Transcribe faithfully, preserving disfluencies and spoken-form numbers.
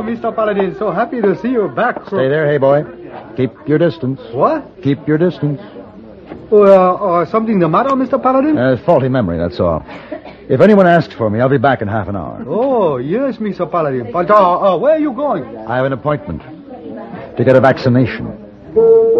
Mister Paladin, so happy to see you back. Stay there, hey boy. Keep your distance. What? Keep your distance. Uh, uh, something the matter, Mister Paladin? Uh, faulty memory, that's all. If anyone asks for me, I'll be back in half an hour. Oh, yes, Mister Paladin. But uh, uh, where are you going? I have an appointment to get a vaccination.